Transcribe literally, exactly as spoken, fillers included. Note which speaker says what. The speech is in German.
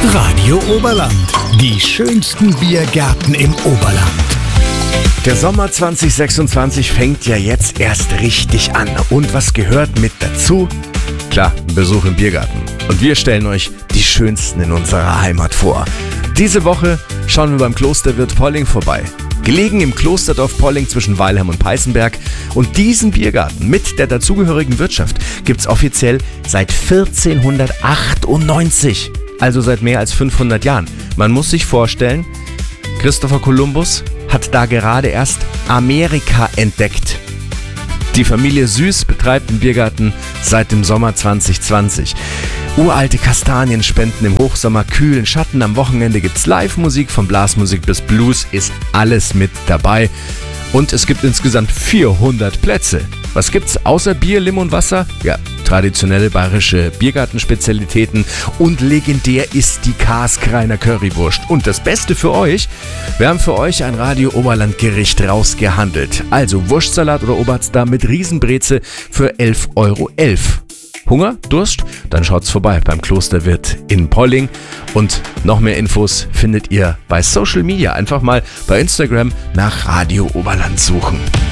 Speaker 1: Radio Oberland. Die schönsten Biergärten im Oberland.
Speaker 2: Der Sommer zwanzig sechsundzwanzig fängt ja jetzt erst richtig an. Und was gehört mit dazu? Klar, ein Besuch im Biergarten. Und wir stellen euch die schönsten in unserer Heimat vor. Diese Woche schauen wir beim Klosterwirt Polling vorbei. Gelegen im Klosterdorf Polling zwischen Weilheim und Peißenberg. Und diesen Biergarten mit der dazugehörigen Wirtschaft gibt's offiziell seit vierzehnhundertachtundneunzig. Also seit mehr als fünfhundert Jahren. Man muss sich vorstellen, Christopher Columbus hat da gerade erst Amerika entdeckt. Die Familie Süß betreibt den Biergarten seit dem Sommer zwanzig zwanzig. Uralte Kastanien spenden im Hochsommer kühlen Schatten. Am Wochenende gibt's Live-Musik, von Blasmusik bis Blues ist alles mit dabei. Und es gibt insgesamt vierhundert Plätze. Was gibt's außer Bier, Limo und Wasser? Ja, traditionelle bayerische Biergartenspezialitäten und legendär ist die Karskreiner Currywurst. Und das Beste für euch, wir haben für euch ein Radio Oberland Gericht rausgehandelt. Also Wurstsalat oder Oberster mit Riesenbreze für elf Euro elf. Hunger? Durst? Dann schaut's vorbei beim Klosterwirt in Polling. Und noch mehr Infos findet ihr bei Social Media. Einfach mal bei Instagram nach Radio Oberland suchen.